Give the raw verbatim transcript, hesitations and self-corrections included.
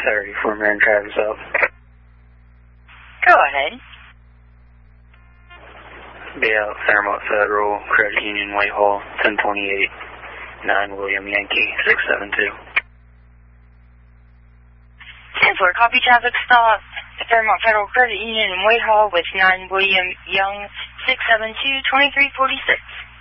thirty for Marin Travis up. Go ahead. Be out Fairmont Federal, Credit Union, Whitehall, ten twenty-eight, nine William Yankee, six seven two. ten four, copy traffic stop at Fairmont Federal Credit Union in Whitehall with nine William Young, six seven two, two three four six.